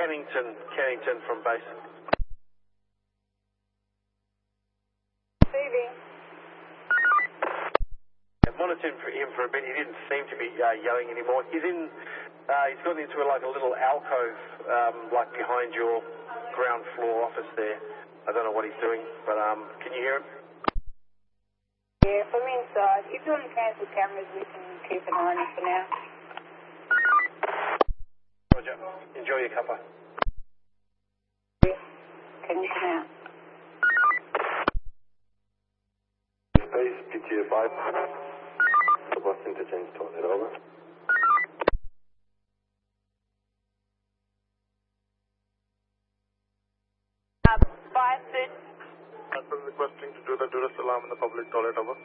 Cannington from base. Receiving. I've monitored him for a bit. He didn't seem to be yelling anymore. He's gone into a little alcove, like behind your ground floor office there. I don't know what he's doing, but can you hear him? Yeah, from inside. If you want to cancel cameras, we can keep an eye on it for now. Roger. Enjoy your cuppa. Can you come out? Space, PTA 5. The bus interchange toilet, over. Byford. I'm requesting to do the Duress alarm in the public toilet, over.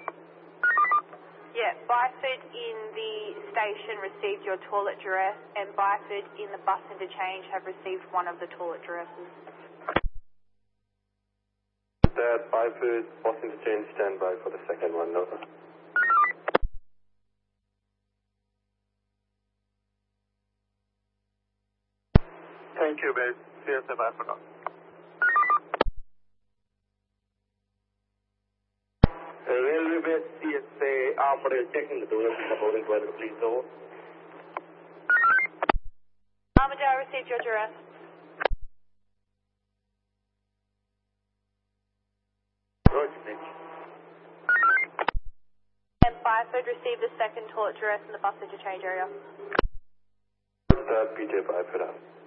Yeah, Byford in the station received your toilet duress, and Byford in the bus interchange have received one of the toilet duresses. That Byford, bus interchange, standby for the second one, over. Thank you, babe. CSA Byford now. Railway base CSA operator checking the doors in the boarding toilet, please, over. Armadale received your duress. Roger, thank you. And Byford received the second toilet duress in the bus interchange area. That PJ Byford out.